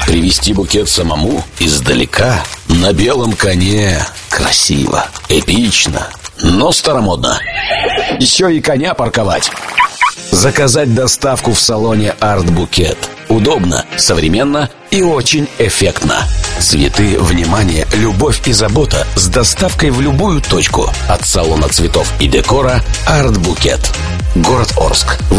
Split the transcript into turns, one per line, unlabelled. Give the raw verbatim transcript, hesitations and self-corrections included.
Привезти букет самому издалека на белом коне. Красиво, эпично, но старомодно. Еще и коня парковать. Заказать доставку в салоне Арт Букет. Удобно, современно и очень эффектно. Цветы, внимание, любовь и забота с доставкой в любую точку. От салона цветов и декора Арт Букет. Город Орск.